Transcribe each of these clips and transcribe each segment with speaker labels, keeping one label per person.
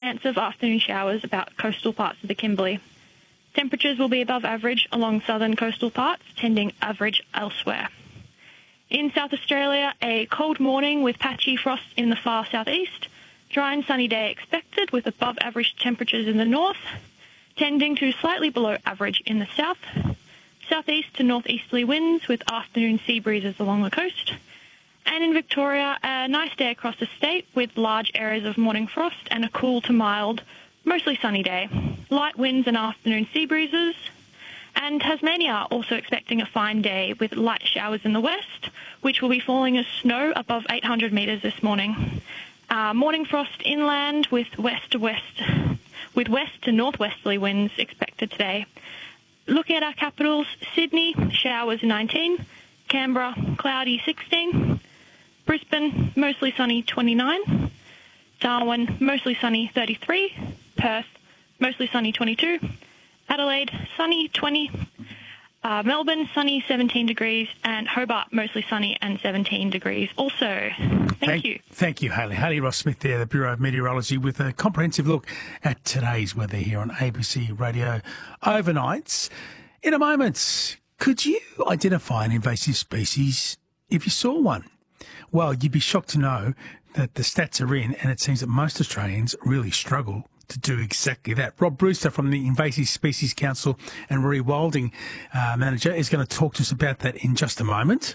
Speaker 1: chance of afternoon showers about coastal parts of the Kimberley. Temperatures will be above average along southern coastal parts, tending average elsewhere. In South Australia, a cold morning with patchy frost in the far southeast. Dry and sunny day expected with above average temperatures in the north, tending to slightly below average in the south. Southeast to northeasterly winds with afternoon sea breezes along the coast. And in Victoria, a nice day across the state with large areas of morning frost and a cool to mild, mostly sunny day. Light winds and afternoon sea breezes. And Tasmania also expecting a fine day with light showers in the west, which will be falling as snow above 800 metres this morning. Morning frost inland with west to northwesterly winds expected today. Looking at our capitals, Sydney, showers 19, Canberra, cloudy 16, Brisbane, mostly sunny 29, Darwin, mostly sunny 33, Perth, mostly sunny 22, Adelaide, sunny 20, Melbourne, sunny 17 degrees, and Hobart, mostly sunny and 17 degrees also. Thank you.
Speaker 2: Thank you, Hayley. Hayley Ross-Smith there, the Bureau of Meteorology, with a comprehensive look at today's weather here on ABC Radio Overnights. In a moment, could you identify an invasive species if you saw one? Well, you'd be shocked to know that the stats are in, and it seems that most Australians really struggle to do exactly that. Rob Brewster from the Invasive Species Council and Rewilding Manager is going to talk to us about that in just a moment.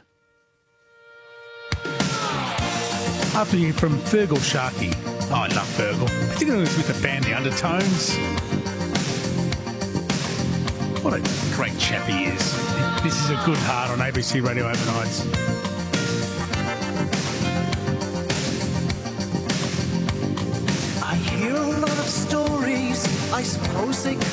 Speaker 2: After you from Fergal Sharkey. Oh, I love Fergal, particularly with the family undertones. What a great chap he is. This is a good heart on ABC Radio Overnights.
Speaker 3: I hear a lot of stories, I suppose they